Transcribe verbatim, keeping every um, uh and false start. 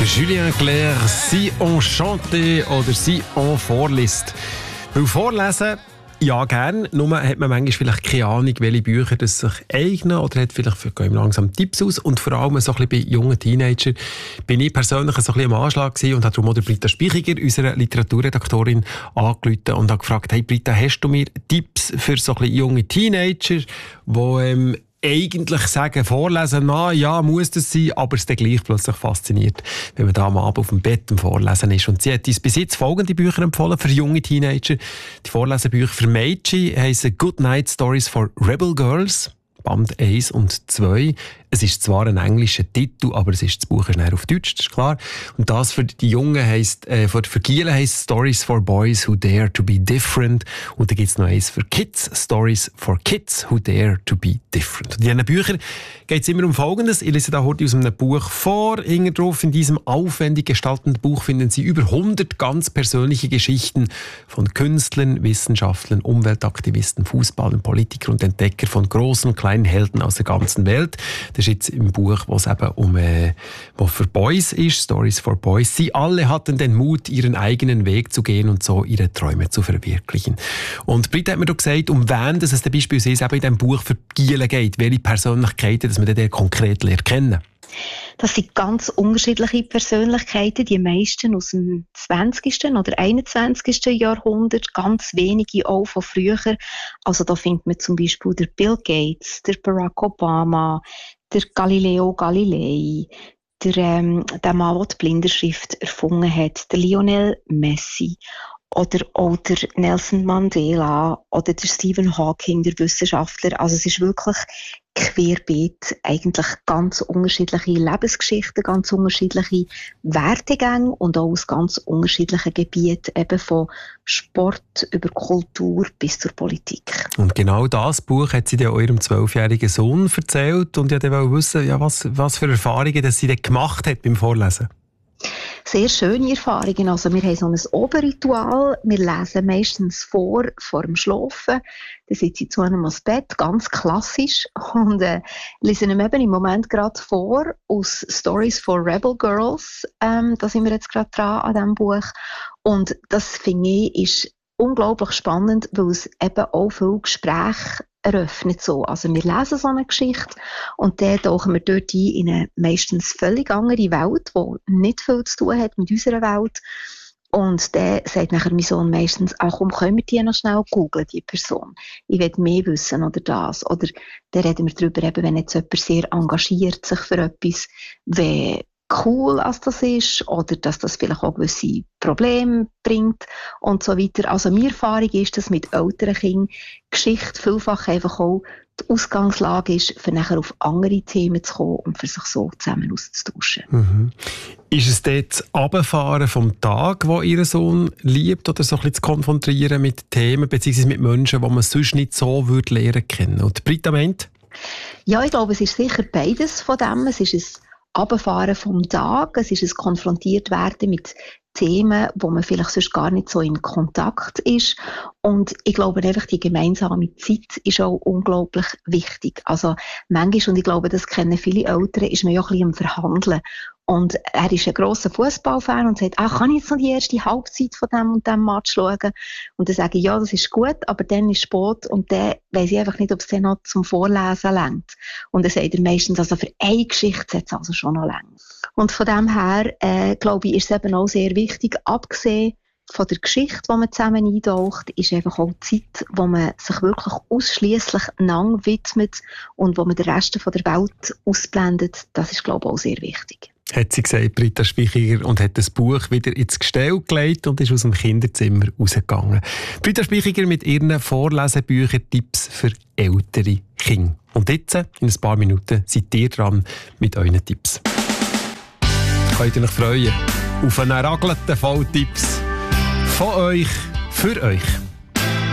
Julien Clerc, «Si on chante» oder «Si on vorliest». Weil vorlesen, ja gern, nur hat man manchmal vielleicht keine Ahnung, welche Bücher das sich eignen oder hat vielleicht für gehen langsam Tipps aus. Und vor allem so ein bisschen bei jungen Teenagern bin ich persönlich so ein bisschen am Anschlag gewesen und habe darum auch Britta Spichiger, unsere Literaturredaktorin, angerufen und habe gefragt, hey Britta, hast du mir Tipps für so ein bisschen junge Teenager, die ähm, eigentlich sagen, vorlesen, na ja, muss das sein, aber es dann gleich plötzlich fasziniert, wenn man da am Abend auf dem Bett am Vorlesen ist. Und sie hat uns bis jetzt folgende Bücher empfohlen für junge Teenager. Die Vorlesebücher für Mädchen heissen «Good Night Stories for Rebel Girls», Band eins und zwei. Es ist zwar ein englischer Titel, aber es ist, das Buch ist näher auf Deutsch, das ist klar. Und das für die Jungen heisst, äh, für, für Gielen heisst «Stories for Boys Who Dare to be Different». Und dann gibt es noch eins für Kids, «Stories for Kids Who Dare to be Different». Und in diesen Büchern geht es immer um Folgendes. Ich lese da heute aus einem Buch vor. Hinten drauf in diesem aufwendig gestalteten Buch finden Sie über hundert ganz persönliche Geschichten von Künstlern, Wissenschaftlern, Umweltaktivisten, Fußballern, Politikern und Entdeckern von großen und kleinen Helden aus der ganzen Welt. Das ist jetzt im Buch, wo es eben um äh, wo für Boys ist, «Stories for Boys». Sie alle hatten den Mut, ihren eigenen Weg zu gehen und so ihre Träume zu verwirklichen. Und Britta hat mir doch gesagt, um wen dass es beispielsweise eben in diesem Buch für Gielen geht, welche Persönlichkeiten, dass man den konkret lernt kennen. Das sind ganz unterschiedliche Persönlichkeiten, die meisten aus dem zwanzigsten oder einundzwanzigsten Jahrhundert, ganz wenige auch von früher. Also da findet man zum Beispiel der Bill Gates, der Barack Obama, der Galileo Galilei, der, ähm, der Mann, der die Blindenschrift erfunden hat, der Lionel Messi oder auch der Nelson Mandela oder der Stephen Hawking, der Wissenschaftler. Also es ist wirklich querbeet, eigentlich ganz unterschiedliche Lebensgeschichten, ganz unterschiedliche Wertegänge und auch aus ganz unterschiedlichen Gebieten, eben von Sport über Kultur bis zur Politik. Und genau das Buch hat sie dann eurem zwölfjährigen Sohn erzählt und ich wollte wissen, ja, was, was für Erfahrungen das sie dann gemacht hat beim Vorlesen. Sehr schöne Erfahrungen. Also wir haben so ein Oberritual. Wir lesen meistens vor, vor dem Schlafen. Dann sitze ich zu einem ans Bett, ganz klassisch. Und äh, lesen ihm eben im Moment gerade vor aus «Stories for Rebel Girls». Ähm, da sind wir jetzt gerade dran an diesem Buch. Und das, finde ich, ist unglaublich spannend, weil es eben auch viele Gespräche eröffnet so. Also wir lesen so eine Geschichte und dann tauchen wir dort ein in eine meistens völlig andere Welt, die nicht viel zu tun hat mit unserer Welt. Und dann sagt nachher mein Sohn meistens, ach komm, können wir die noch schnell googeln, die Person. Ich will mehr wissen oder das. Oder dann reden wir darüber, eben, wenn jetzt jemand sehr engagiert sich für etwas, wie cool als das ist oder dass das vielleicht auch gewisse Probleme bringt und so weiter. Also meine Erfahrung ist, dass mit älteren Kindern Geschichte vielfach einfach auch die Ausgangslage ist, für nachher auf andere Themen zu kommen und für sich so zusammen auszutauschen. Mhm. Ist es dort das Runterfahren vom Tag, wo Ihr Sohn liebt, oder so ein bisschen zu konfrontieren mit Themen bzw. mit Menschen, die man sonst nicht so würde lernen kennen? Und Britta meint? Ja, ich glaube, es ist sicher beides von dem. Es ist ein Runterfahren vom Tag, es ist ein konfrontiert werden mit Themen, wo man vielleicht sonst gar nicht so in Kontakt ist. Und ich glaube einfach, die gemeinsame Zeit ist auch unglaublich wichtig. Also manchmal, und ich glaube, das kennen viele Eltern, ist man ja ein bisschen am Verhandeln. Und er ist ein grosser Fußballfan und sagt, ach, kann ich jetzt noch die erste Halbzeit von dem und dem Match schauen? Und dann sage ich, ja, das ist gut, aber dann ist spät und dann weiss ich einfach nicht, ob es dann noch zum Vorlesen reicht. Und dann sagt er meistens, also für eine Geschichte hat es also schon noch länger. Und von dem her, äh, glaube ich, ist es eben auch sehr wichtig, abgesehen von der Geschichte, die man zusammen eintaucht, ist einfach auch die Zeit, wo man sich wirklich ausschliesslich lang widmet und wo man den Rest von der Welt ausblendet. Das ist, glaube ich, auch sehr wichtig. Hat sie gesagt, Britta Spichiger, und hat das Buch wieder ins Gestell gelegt und ist aus dem Kinderzimmer rausgegangen. Britta Spichiger mit ihren Vorlesebücher-Tipps für ältere Kinder. Und jetzt, in ein paar Minuten, seid ihr dran mit euren Tipps. Könnt ihr euch freuen auf einen ragelten Volltipps von euch, für euch.